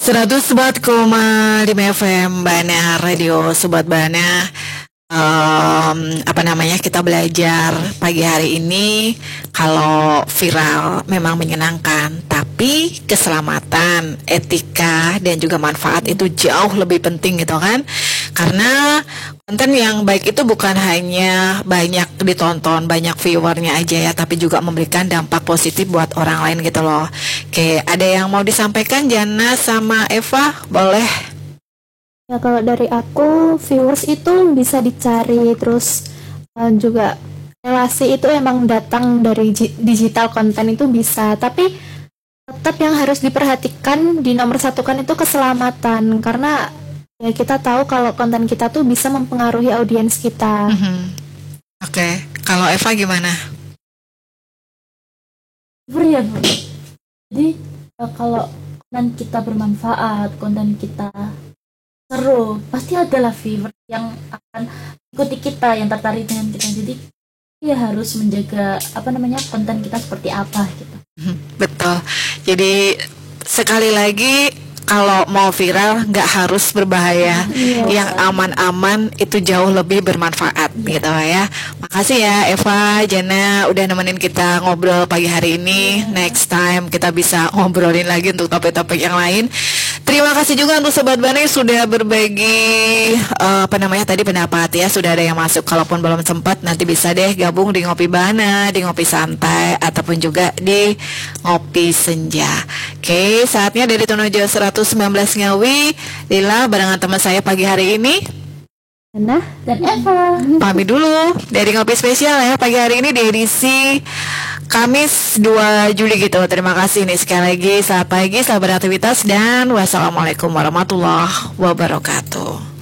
104,5 FM Bana Radio Sobat Bana. Kita belajar pagi hari ini kalau viral memang menyenangkan, tapi keselamatan, etika dan juga manfaat itu jauh lebih penting gitu kan. Karena konten yang baik itu bukan hanya banyak ditonton, banyak viewernya aja ya, tapi juga memberikan dampak positif buat orang lain gitu loh. Oke, ada yang mau disampaikan Jana sama Eva? Boleh. Ya, kalau dari aku, viewers itu bisa dicari, terus juga relasi itu emang datang dari digital konten itu bisa, tapi tetap yang harus diperhatikan di nomor satu kan itu keselamatan, karena ya kita tahu kalau konten kita tuh bisa mempengaruhi audiens kita. Oke. Kalau Eva gimana? Ya, jadi kalau konten kita bermanfaat, konten kita seru, pasti adalah viewer yang akan ikuti kita, yang tertarik dengan kita. Jadi ya harus menjaga konten kita seperti apa gitu. Betul. Jadi sekali lagi, kalau mau viral nggak harus berbahaya, yang aman-aman itu jauh lebih bermanfaat gitu ya. Makasih ya Eva, Jana udah nemenin kita ngobrol pagi hari ini. Next time kita bisa ngobrolin lagi untuk topik-topik yang lain. Terima kasih juga untuk Sobat Bana yang sudah berbagi tadi pendapat ya. Sudah ada yang masuk. Kalaupun belum sempat, nanti bisa deh gabung di Ngopi Bana, di Ngopi Santai, ataupun juga di Ngopi Senja. Oke, saatnya dari Tonojo 119 Ngawi, Lila barengan teman saya pagi hari ini Nah, dan Eva pamit dulu dari Ngopi Spesial ya pagi hari ini di edisi Kamis 2 Juli gitu. Terima kasih nih sekali lagi. Selamat pagi, selamat beraktivitas, dan wassalamualaikum warahmatullahi wabarakatuh.